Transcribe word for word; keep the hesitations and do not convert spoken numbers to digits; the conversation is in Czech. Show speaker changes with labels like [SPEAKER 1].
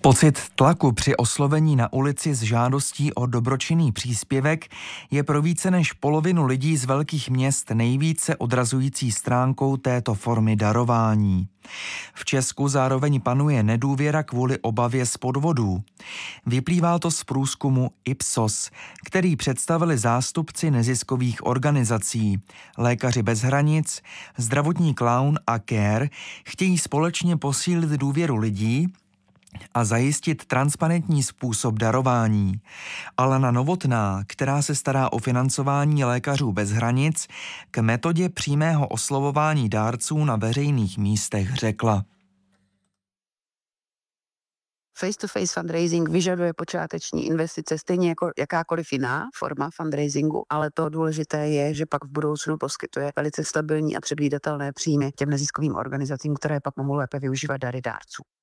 [SPEAKER 1] Pocit tlaku při oslovení na ulici s žádostí o dobročinný příspěvek je pro více než polovinu lidí z velkých měst nejvíce odrazující stránkou této formy darování. V Česku zároveň panuje nedůvěra kvůli obavě z podvodů. Vyplývá to z průzkumu Ipsos, který představili zástupci neziskových organizací. Lékaři bez hranic, Zdravotní klaun a Care chtějí společně posílit důvěru lidí a zajistit transparentní způsob darování. Alena Novotná, která se stará o financování Lékařů bez hranic, k metodě přímého oslovování dárců na veřejných místech řekla:
[SPEAKER 2] Face-to-face fundraising vyžaduje počáteční investice stejně jako jakákoliv jiná forma fundraisingu, ale to důležité je, že pak v budoucnu poskytuje velice stabilní a předvídatelné příjmy těm neziskovým organizacím, které pak mohou lépe využívat dary dárců.